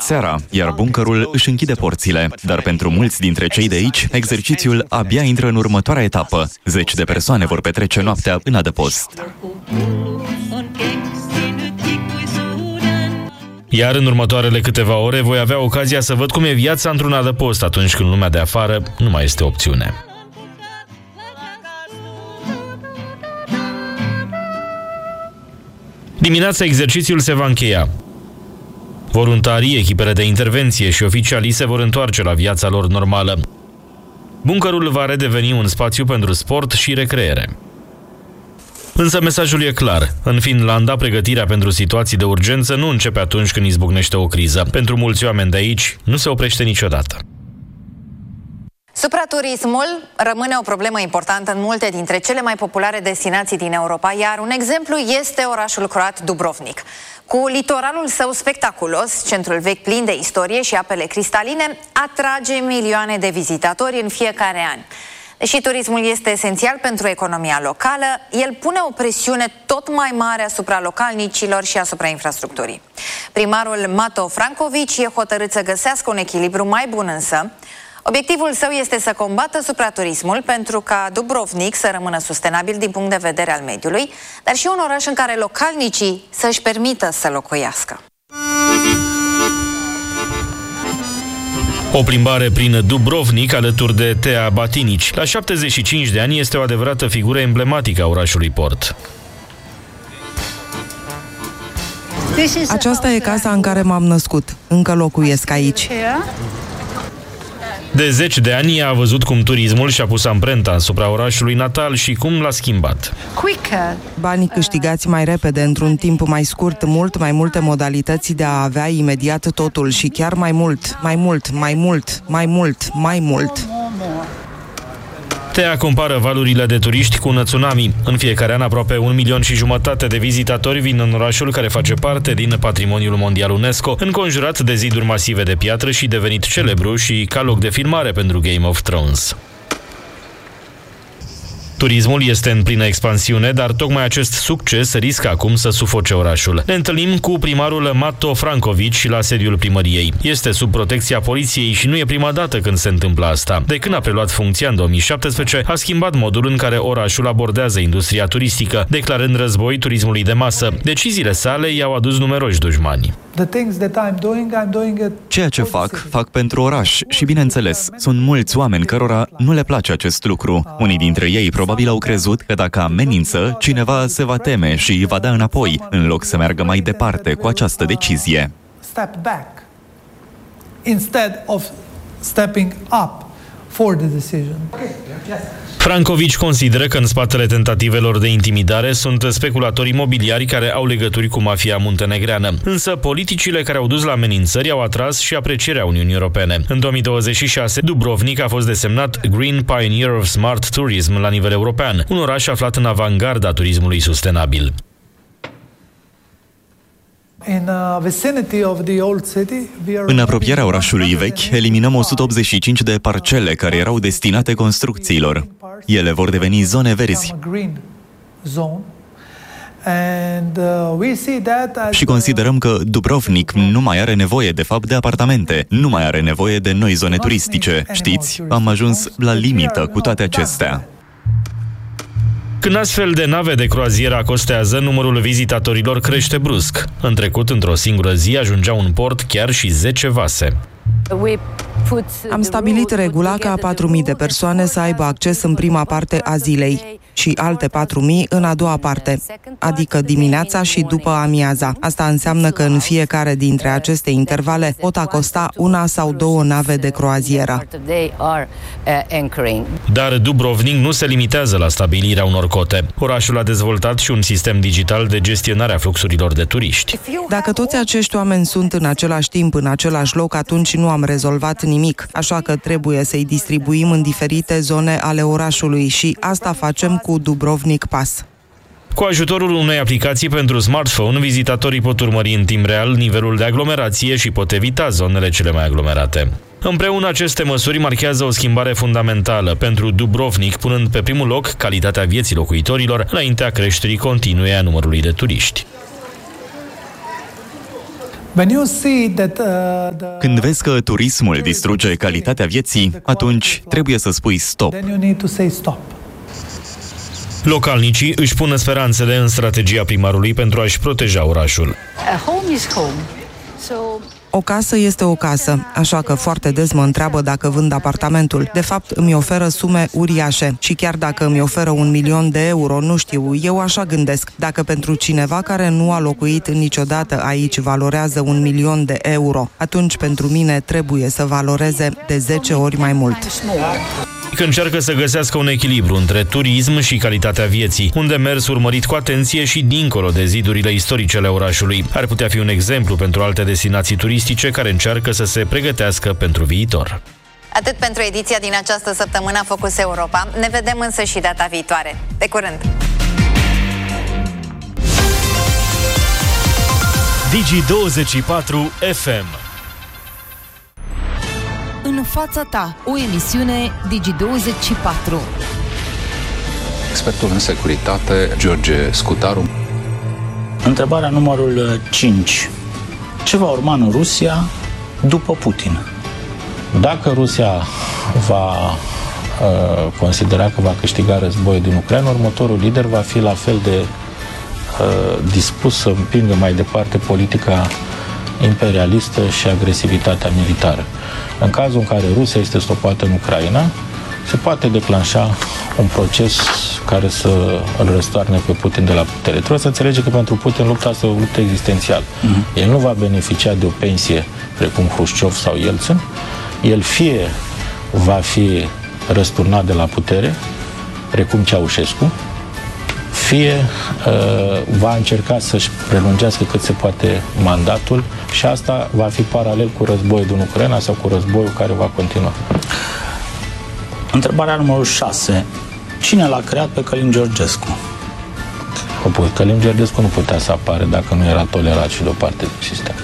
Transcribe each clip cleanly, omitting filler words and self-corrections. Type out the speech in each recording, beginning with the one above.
seara, iar buncărul își închide porțile. Dar pentru mulți dintre cei de aici, exercițiul abia intră în următoarea etapă. 10 de persoane vor petrece noaptea în adăpost. Iar în următoarele câteva ore voi avea ocazia să văd cum e viața într-un adăpost atunci când lumea de afară nu mai este opțiune. Dimineața exercițiul se va încheia. Voluntarii, echipele de intervenție și oficialii se vor întoarce la viața lor normală. Buncărul va redeveni un spațiu pentru sport și recreere. Însă mesajul e clar. În Finlanda, pregătirea pentru situații de urgență nu începe atunci când izbucnește o criză. Pentru mulți oameni de aici, nu se oprește niciodată. Supraturismul rămâne o problemă importantă în multe dintre cele mai populare destinații din Europa, iar un exemplu este orașul croat Dubrovnik. Cu litoralul său spectaculos, centrul vechi plin de istorie și apele cristaline, atrage milioane de vizitatori în fiecare an. Deși turismul este esențial pentru economia locală, el pune o presiune tot mai mare asupra localnicilor și asupra infrastructurii. Primarul Mato Franković e hotărât să găsească un echilibru mai bun, însă obiectivul său este să combată supraturismul pentru ca Dubrovnik să rămână sustenabil din punct de vedere al mediului, dar și un oraș în care localnicii să-și permită să locuiască. O plimbare prin Dubrovnik alături de Tea Batinici. La 75 de ani este o adevărată figură emblematică a orașului port. Aceasta e casa în care m-am născut. Încă locuiesc aici. De 10 de ani ea a văzut cum turismul și-a pus amprenta asupra orașului natal și cum l-a schimbat. Banii câștigați mai repede, într-un timp mai scurt, mult mai multe modalități de a avea imediat totul și chiar mai mult, mai mult, mai mult, mai mult, mai mult. Tea compară valurile de turiști cu un tsunami. În fiecare an, aproape 1,5 milion de vizitatori vin în orașul care face parte din Patrimoniul Mondial UNESCO, înconjurat de ziduri masive de piatră și devenit celebru și ca loc de filmare pentru Game of Thrones. Turismul este în plină expansiune, dar tocmai acest succes riscă acum să sufoce orașul. Ne întâlnim cu primarul Mato Franković la sediul primăriei. Este sub protecția poliției și nu e prima dată când se întâmplă asta. De când a preluat funcția în 2017, a schimbat modul în care orașul abordează industria turistică, declarând război turismului de masă. Deciziile sale i-au adus numeroși dușmani. Ceea ce fac pentru oraș și, bineînțeles, sunt mulți oameni cărora nu le place acest lucru. Unii dintre ei probabil au crezut că dacă amenință, cineva se va teme și îi va da înapoi, în loc să meargă mai departe cu această decizie. Franković consideră că în spatele tentativelor de intimidare sunt speculatori imobiliari care au legături cu mafia muntenegreană. Însă politicile care au dus la amenințări au atras și aprecierea Uniunii Europene. În 2026, Dubrovnik a fost desemnat Green Pioneer of Smart Tourism la nivel european, un oraș aflat în avangarda turismului sustenabil. În apropierea orașului vechi, eliminăm 185 de parcele care erau destinate construcțiilor. Ele vor deveni zone verzi. Și considerăm că Dubrovnik nu mai are nevoie, de fapt, de apartamente, nu mai are nevoie de noi zone turistice. Știți, am ajuns la limită cu toate acestea. Când astfel de nave de croazieră acostează, numărul vizitatorilor crește brusc. În trecut, într-o singură zi, ajungeau în port chiar și 10 vase. Am stabilit regula ca 4.000 de persoane să aibă acces în prima parte a zilei și alte 4.000 în a doua parte, adică dimineața și după amiaza. Asta înseamnă că în fiecare dintre aceste intervale pot acosta una sau două nave de croazieră. Dar Dubrovnik nu se limitează la stabilirea unor cote. Orașul a dezvoltat și un sistem digital de gestionare a fluxurilor de turiști. Dacă toți acești oameni sunt în același timp, în același loc, atunci nu am rezolvat nimic, așa că trebuie să-i distribuim în diferite zone ale orașului și asta facem cu Dubrovnik Pass. Cu ajutorul unei aplicații pentru smartphone, vizitatorii pot urmări în timp real nivelul de aglomerație și pot evita zonele cele mai aglomerate. Împreună, aceste măsuri marchează o schimbare fundamentală pentru Dubrovnik, punând pe primul loc calitatea vieții locuitorilor înaintea creșterii continue a numărului de turiști. Când vezi că turismul distruge calitatea vieții, atunci trebuie să spui stop. Localnicii își pun speranțele în strategia primarului pentru a-și proteja orașul. O casă este o casă, așa că foarte des mă întreabă dacă vând apartamentul. De fapt, îmi oferă sume uriașe și chiar dacă îmi oferă 1.000.000 de euro, nu știu, eu așa gândesc. Dacă pentru cineva care nu a locuit niciodată aici valorează 1.000.000 de euro, atunci pentru mine trebuie să valoreze de 10 ori mai mult. Că încearcă să găsească un echilibru între turism și calitatea vieții, un demers urmărit cu atenție și dincolo de zidurile istorice ale orașului. Ar putea fi un exemplu pentru alte destinații turistice care încearcă să se pregătească pentru viitor. Atât pentru ediția din această săptămână Focus Europa. Ne vedem însă și data viitoare. Pe curând! Digi24 FM. În fața ta, o emisiune Digi24. Expertul în securitate, George Scutaru. Întrebarea numărul 5. Ce va urma în Rusia după Putin? Dacă Rusia va considera că va câștiga războiul din Ucraina, următorul lider va fi la fel de dispus să împingă mai departe politica imperialistă și agresivitatea militară. În cazul în care Rusia este stopată în Ucraina, se poate declanșa un proces care să îl răstoarne pe Putin de la putere. Trebuie să înțelege că pentru Putin lupta este o luptă existențială. El nu va beneficia de o pensie precum Hrușciov sau Yeltsin. El fie va fi răsturnat de la putere, precum Ceaușescu, fie va încerca să-și prelungească cât se poate mandatul și asta va fi paralel cu războiul din Ucraina sau cu războiul care va continua. Întrebarea numărul 6. Cine l-a creat pe Călin Georgescu? Călin Georgescu nu putea să apară dacă nu era tolerat și de o parte din sistem.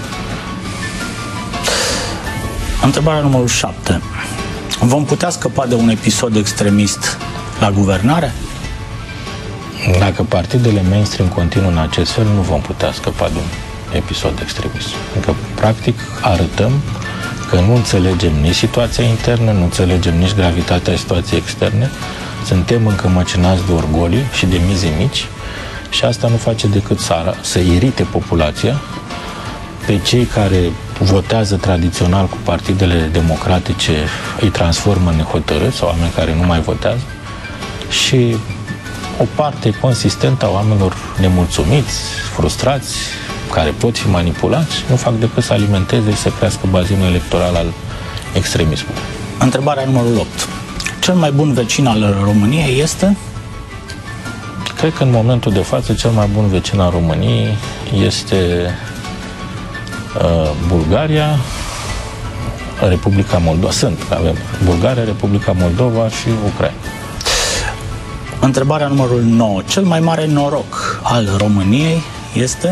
Întrebarea numărul 7. Vom putea scăpa de un episod extremist la guvernare? Dacă partidele mainstream continuă în acest fel, nu vom putea scăpa de un episod extremist. Adică, practic, arătăm că nu înțelegem nici situația internă, nu înțelegem nici gravitatea situației externe, suntem încămăcinați de orgolii și de mize mici și asta nu face decât să irite populația. Pe cei care votează tradițional cu partidele democratice îi transformă în nehotărâți sau oameni care nu mai votează și o parte consistentă a oamenilor nemulțumiți, frustrați, care pot fi manipulați, nu fac decât să alimenteze și să crească bazinul electoral al extremismului. Întrebarea numărul 8. Cel mai bun vecin al României este? Cred că în momentul de față cel mai bun vecin al României este Bulgaria, Republica Moldova. Avem Bulgaria, Republica Moldova și Ucraina. Întrebarea numărul 9. Cel mai mare noroc al României este?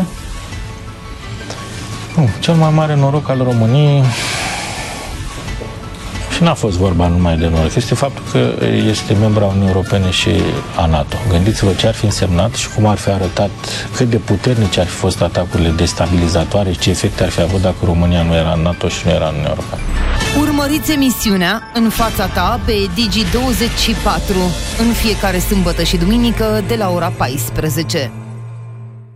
Cel mai mare noroc al României și n-a fost vorba numai de noroc, este faptul că este membru a Uniunii Europene și a NATO. Gândiți-vă ce ar fi însemnat și cum ar fi arătat, cât de puternice ar fi fost atacurile destabilizatoare și ce efecte ar fi avut dacă România nu era în NATO și nu era în Uniunea Europeană. Urmăriți emisiunea În fața ta pe Digi24 în fiecare sâmbătă și duminică de la ora 14.